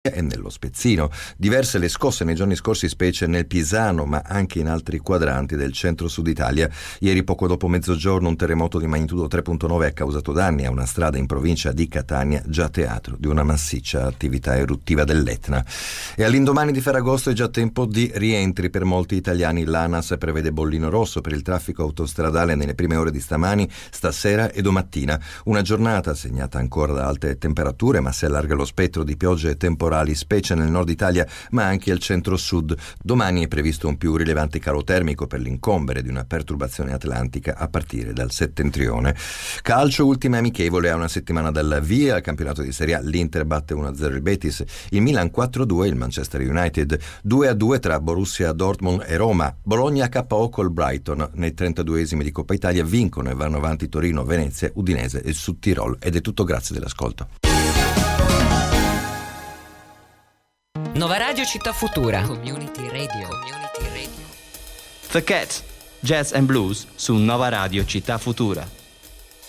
e nello Spezzino. Diverse le scosse nei giorni scorsi, specie nel Pisano, ma anche in altri quadranti del centro-sud Italia. Ieri, poco dopo mezzogiorno, un terremoto di magnitudo 3.9 ha causato danni a una strada in provincia di Catania, già teatro di una massiccia attività eruttiva dell'Etna. E all'indomani di Ferragosto è già tempo di rientri per molti italiani. L'ANAS prevede bollino rosso per il traffico autostradale nelle prime ore di stamani, stasera e domattina. Una giornata segnata ancora da alte temperature, ma si allarga lo spettro di piogge temporali, specie nel nord Italia, ma anche al centro-sud. Domani è previsto un più rilevante calo termico per l'incombere di una perturbazione atlantica a partire dal settentrione. Calcio, ultima amichevole a una settimana dal via al campionato di Serie A. L'Inter batte 1-0 il Betis, il Milan 4-2 il Manchester United, 2-2 tra Borussia Dortmund e Roma. Bologna KO col Brighton. Nei 32esimi di Coppa Italia vincono e vanno avanti Torino, Venezia, Udinese e Sud Tirol. Ed è tutto, grazie dell'ascolto. Nova Radio Città Futura. Community Radio. The Cat, Jazz and Blues su Nova Radio Città Futura.